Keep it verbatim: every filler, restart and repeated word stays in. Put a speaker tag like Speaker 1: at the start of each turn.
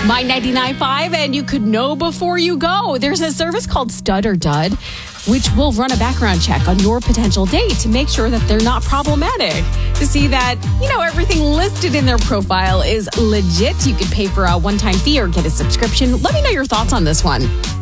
Speaker 1: My ninety-nine point five, and you could know before you go. There's a service called Stud or Dud, which will run a background check on your potential date to make sure that they're not problematic. To see that, you know, everything listed in their profile is legit. You could pay for a one-time fee or get a subscription. Let me know your thoughts on this one.